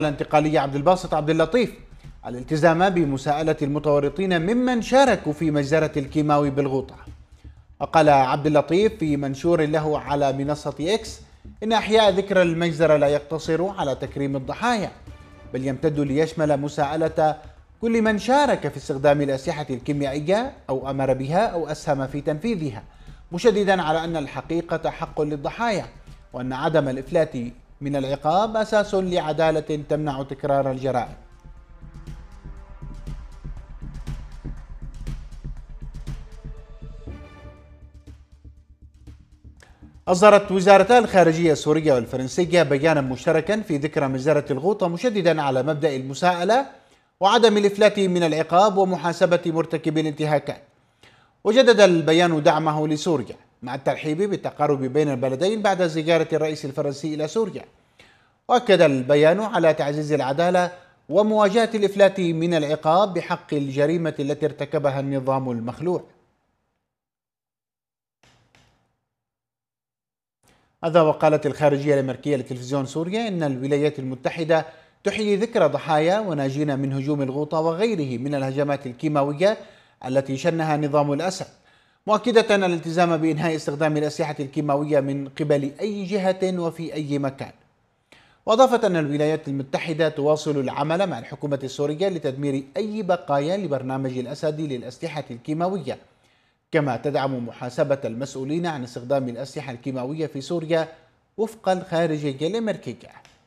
الانتقالية عبد الباسط عبد اللطيف الالتزام بمساءلة المتورطين ممن شاركوا في مجزرة الكيماوي بالغوطة. وقال عبد اللطيف في منشور له على منصة إكس إن إحياء ذكرى المجزرة لا يقتصر على تكريم الضحايا، بل يمتد ليشمل مساءلة كل من شارك في استخدام الأسلحة الكيميائية أو أمر بها أو أسهم في تنفيذها، مشددا على أن الحقيقة حق للضحايا، وأن عدم الإفلات من العقاب أساس لعدالة تمنع تكرار الجرائم. أصدرت وزارتا الخارجية السورية والفرنسية بيانا مشتركا في ذكرى مجزرة الغوطة، مشددا على مبدأ المساءلة وعدم الإفلات من العقاب ومحاسبة مرتكبي الانتهاكات. وجدد البيان دعمه لسوريا مع الترحيب بالتقارب بين البلدين بعد زيارة الرئيس الفرنسي إلى سوريا. وأكد البيان على تعزيز العدالة ومواجهة الإفلات من العقاب بحق الجريمة التي ارتكبها النظام المخلوع. هذا وقالت الخارجية الأمريكية لتلفزيون سوريا إن الولايات المتحدة تحيي ذكرى ضحايا وناجين من هجوم الغوطة وغيره من الهجمات الكيماوية التي شنها نظام الأسد، مؤكدة الالتزام بإنهاء استخدام الأسلحة الكيماوية من قبل أي جهة وفي أي مكان. وأضافت أن الولايات المتحدة تواصل العمل مع الحكومة السورية لتدمير أي بقايا لبرنامج الأسد للأسلحة الكيماوية، كما تدعم محاسبة المسؤولين عن استخدام الأسلحة الكيماوية في سوريا وفق الخارجية الأمريكية.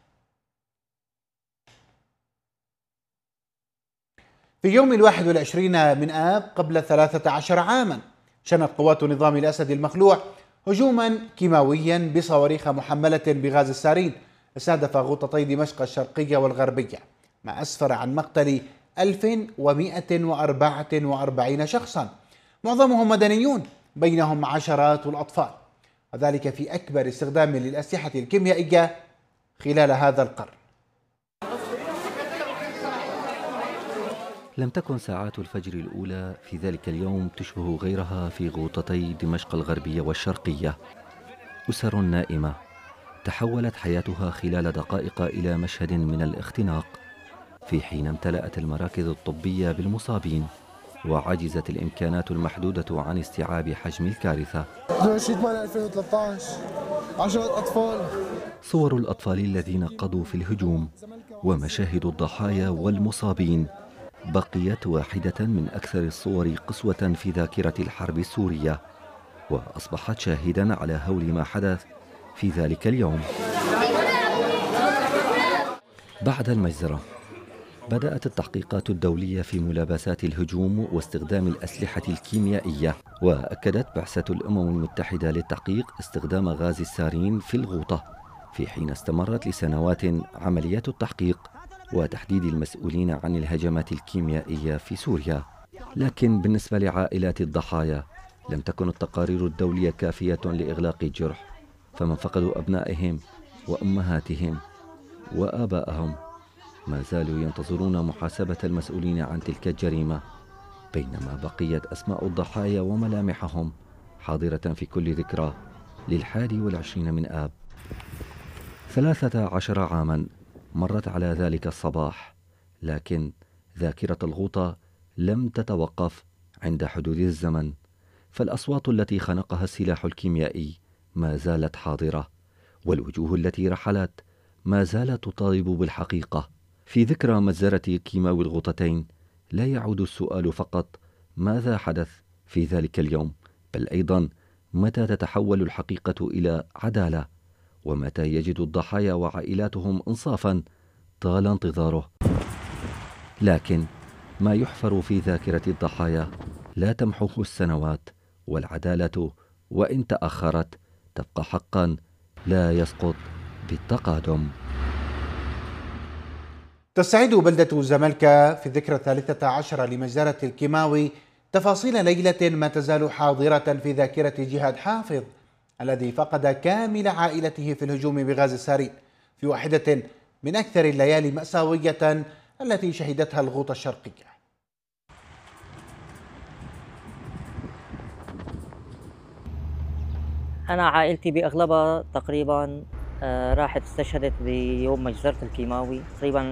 في يوم 21 من آب قبل 13 عاما شنت قوات نظام الأسد المخلوع هجوما كيماويا بصواريخ محملة بغاز السارين استهدف غوطتي دمشق الشرقية والغربية، ما أسفر عن مقتل 1144 شخصا، معظمهم مدنيون بينهم عشرات الأطفال، وذلك في أكبر استخدام للأسلحة الكيميائية خلال هذا القرن. لم تكن ساعات الفجر الأولى في ذلك اليوم تشبه غيرها في غوطتي دمشق الغربية والشرقية. أسر نائمة تحولت حياتها خلال دقائق إلى مشهد من الاختناق، في حين امتلأت المراكز الطبية بالمصابين وعجزت الإمكانات المحدودة عن استيعاب حجم الكارثة. 22/8/2013 10 أطفال. صور الأطفال الذين قضوا في الهجوم ومشاهد الضحايا والمصابين بقيت واحدة من أكثر الصور قسوة في ذاكرة الحرب السورية، وأصبحت شاهدا على هول ما حدث في ذلك اليوم. بعد المجزرة بدأت التحقيقات الدولية في ملابسات الهجوم واستخدام الأسلحة الكيميائية، وأكدت بعثة الأمم المتحدة للتحقيق استخدام غاز السارين في الغوطة، في حين استمرت لسنوات عمليات التحقيق وتحديد المسؤولين عن الهجمات الكيميائية في سوريا. لكن بالنسبة لعائلات الضحايا لم تكن التقارير الدولية كافية لإغلاق الجرح، فمن فقدوا أبنائهم وأمهاتهم وآبائهم ما زالوا ينتظرون محاسبة المسؤولين عن تلك الجريمة، بينما بقيت أسماء الضحايا وملامحهم حاضرة في كل ذكرى لل21 من آب. 13 عاما مرت على ذلك الصباح، لكن ذاكرة الغوطة لم تتوقف عند حدود الزمن، فالأصوات التي خنقها السلاح الكيميائي ما زالت حاضرة، والوجوه التي رحلت ما زالت تطالب بالحقيقة. في ذكرى مجزرة كيماوي الغوطتين لا يعود السؤال فقط ماذا حدث في ذلك اليوم، بل أيضا متى تتحول الحقيقة إلى عدالة، ومتى يجد الضحايا وعائلاتهم إنصافا طال انتظاره. لكن ما يحفر في ذاكرة الضحايا لا تمحوه السنوات، والعدالة وإن تأخرت تبقى حقا لا يسقط بالتقادم. تستعد بلدة زملكا في الذكرى 13 لمجزرة الكيماوي تفاصيل ليلة ما تزال حاضرة في ذاكرة جهاد حافظ الذي فقد كامل عائلته في الهجوم بغاز السارين في واحدة من أكثر الليالي مأساوية التي شهدتها الغوطة الشرقية. أنا عائلتي بأغلبها تقريبا راحت استشهدت بيوم مجزرة الكيماوي تقريبا